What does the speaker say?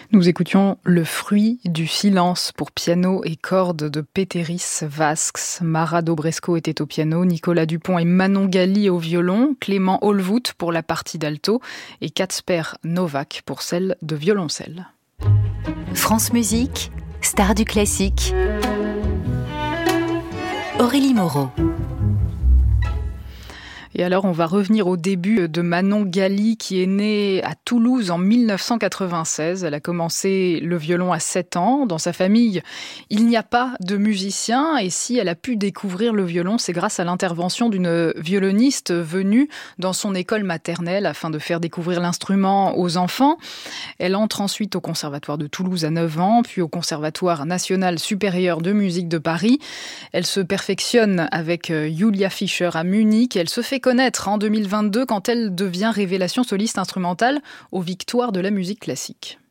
Nous écoutions Le fruit du silence pour piano et cordes de Péteris Vasks. Mara Dobresco était au piano, Nicolas Dupont et Manon Gali au violon, Clément Holvout pour la partie d'alto et Kacper Novak pour celle de violoncelle. France Musique, star du classique. Aurélie Moreau. Et alors, on va revenir au début de Manon Gali, qui est née à Toulouse en 1996. Elle a commencé le violon à 7 ans. Dans sa famille, il n'y a pas de musicien. Et si elle a pu découvrir le violon, c'est grâce à l'intervention d'une violoniste venue dans son école maternelle afin de faire découvrir l'instrument aux enfants. Elle entre ensuite au Conservatoire de Toulouse à 9 ans, puis au Conservatoire national supérieur de musique de Paris. Elle se perfectionne avec Julia Fischer à Munich. Elle se fait connaître en 2022 quand elle devient révélation soliste instrumentale aux Victoires de la musique classique.